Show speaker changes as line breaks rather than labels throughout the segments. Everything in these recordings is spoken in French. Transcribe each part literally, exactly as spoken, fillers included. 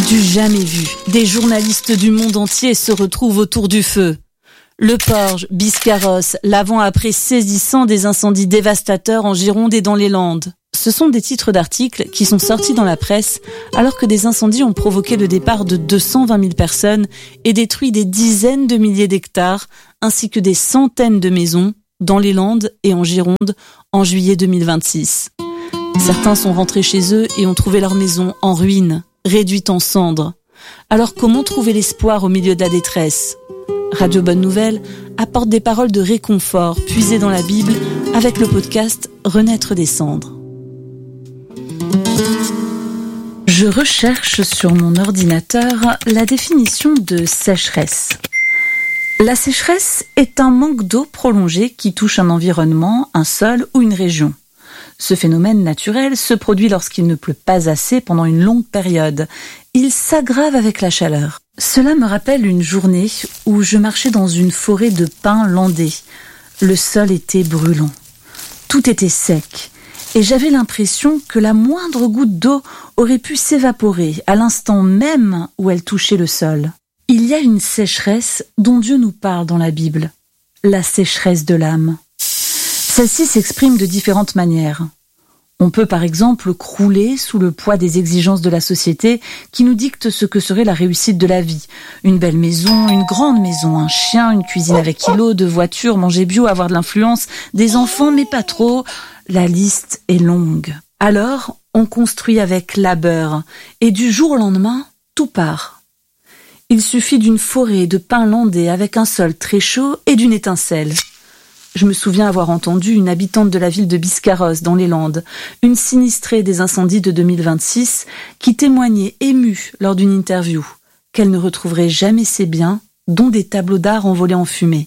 Du jamais vu, des journalistes du monde entier se retrouvent autour du feu. Le Porge, Biscarrosse, l'avant-après saisissant des incendies dévastateurs en Gironde et dans les Landes. Ce sont des titres d'articles qui sont sortis dans la presse alors que des incendies ont provoqué le départ de deux cent vingt mille personnes et détruit des dizaines de milliers d'hectares ainsi que des centaines de maisons dans les Landes et en Gironde en juillet deux mille vingt-six. Certains sont rentrés chez eux et ont trouvé leur maison en ruine, réduite en cendres. Alors comment trouver l'espoir au milieu de la détresse ? Radio Bonne Nouvelle apporte des paroles de réconfort puisées dans la Bible avec le podcast Renaître des cendres. Je recherche sur mon ordinateur la définition de sécheresse. La sécheresse est un manque d'eau prolongé qui touche un environnement, un sol ou une région. Ce phénomène naturel se produit lorsqu'il ne pleut pas assez pendant une longue période. Il s'aggrave avec la chaleur. Cela me rappelle une journée où je marchais dans une forêt de pins landais. Le sol était brûlant. Tout était sec. Et j'avais l'impression que la moindre goutte d'eau aurait pu s'évaporer à l'instant même où elle touchait le sol. Il y a une sécheresse dont Dieu nous parle dans la Bible, la sécheresse de l'âme. Celle-ci s'exprime de différentes manières. On peut par exemple crouler sous le poids des exigences de la société qui nous dictent ce que serait la réussite de la vie. Une belle maison, une grande maison, un chien, une cuisine avec kilos, deux voitures, manger bio, avoir de l'influence, des enfants mais pas trop. La liste est longue. Alors, on construit avec labeur et du jour au lendemain, tout part. Il suffit d'une forêt de pins landais avec un sol très chaud et d'une étincelle. Je me souviens avoir entendu une habitante de la ville de Biscarrosse dans les Landes, une sinistrée des incendies de deux mille vingt-six, qui témoignait émue lors d'une interview qu'elle ne retrouverait jamais ses biens, dont des tableaux d'art envolés en fumée.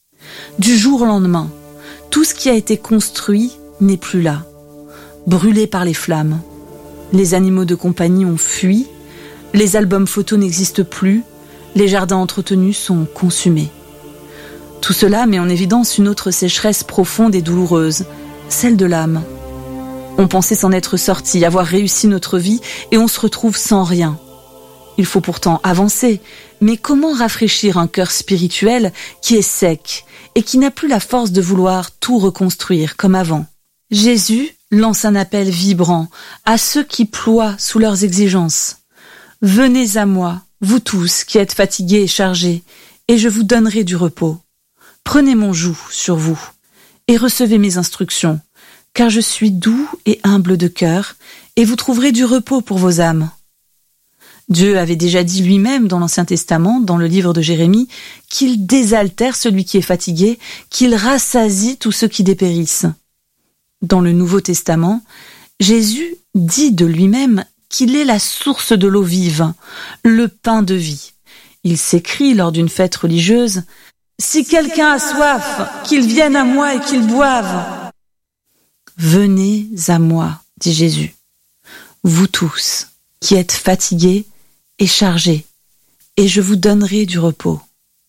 Du jour au lendemain, tout ce qui a été construit n'est plus là, brûlé par les flammes. Les animaux de compagnie ont fui, les albums photos n'existent plus, les jardins entretenus sont consumés. Tout cela met en évidence une autre sécheresse profonde et douloureuse, celle de l'âme. On pensait s'en être sorti, avoir réussi notre vie, et on se retrouve sans rien. Il faut pourtant avancer, mais comment rafraîchir un cœur spirituel qui est sec et qui n'a plus la force de vouloir tout reconstruire comme avant ? Jésus lance un appel vibrant à ceux qui ploient sous leurs exigences. « Venez à moi, vous tous qui êtes fatigués et chargés, et je vous donnerai du repos. Prenez mon joug sur vous et recevez mes instructions, car je suis doux et humble de cœur, et vous trouverez du repos pour vos âmes. » Dieu avait déjà dit lui-même dans l'Ancien Testament, dans le livre de Jérémie, qu'il désaltère celui qui est fatigué, qu'il rassasie tous ceux qui dépérissent. Dans le Nouveau Testament, Jésus dit de lui-même qu'il est la source de l'eau vive, le pain de vie. Il s'écrie lors d'une fête religieuse « Si quelqu'un a soif, qu'il vienne à moi et qu'il boive. » Venez à moi, dit Jésus, vous tous qui êtes fatigués et chargés, et je vous donnerai du repos.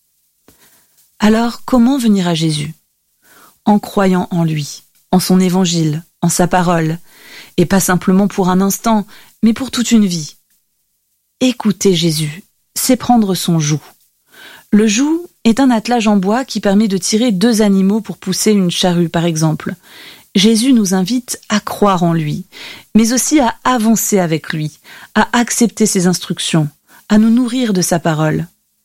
Alors, comment venir à Jésus ? En croyant en lui, en son évangile, en sa parole, et pas simplement pour un instant, mais pour toute une vie. Écouter Jésus, c'est prendre son joug. Le joug est un attelage en bois qui permet de tirer deux animaux pour pousser une charrue, par exemple. Jésus nous invite à croire en lui, mais aussi à avancer avec lui, à accepter ses instructions, à nous nourrir de sa parole.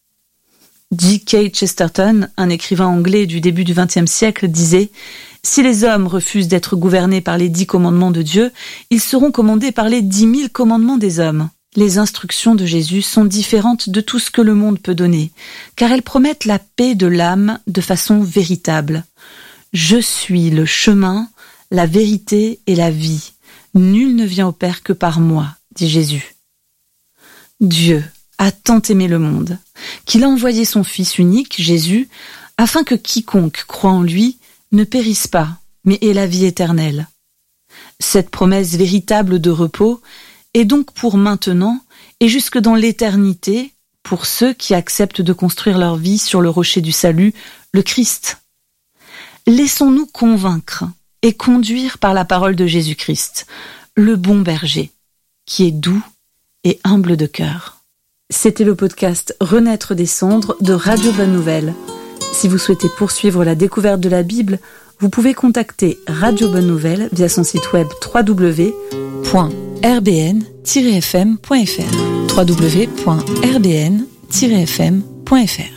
G K Chesterton, un écrivain anglais du début du vingtième siècle, disait « Si les hommes refusent d'être gouvernés par les dix commandements de Dieu, ils seront commandés par les dix mille commandements des hommes. » Les instructions de Jésus sont différentes de tout ce que le monde peut donner, car elles promettent la paix de l'âme de façon véritable. « Je suis le chemin, la vérité et la vie. Nul ne vient au Père que par moi, dit Jésus. » Dieu a tant aimé le monde, qu'il a envoyé son Fils unique, Jésus, afin que quiconque croit en lui ne périsse pas, mais ait la vie éternelle. Cette promesse véritable de repos est donc pour maintenant et jusque dans l'éternité pour ceux qui acceptent de construire leur vie sur le rocher du salut, le Christ. Laissons-nous convaincre et conduire par la parole de Jésus-Christ, le bon berger, qui est doux et humble de cœur. C'était le podcast Renaître des cendres de Radio Bonne Nouvelle. Si vous souhaitez poursuivre la découverte de la Bible, vous pouvez contacter Radio Bonne Nouvelle via son site web w w w point r b n tiret f m point f r w w w point r b n tiret f m point f r.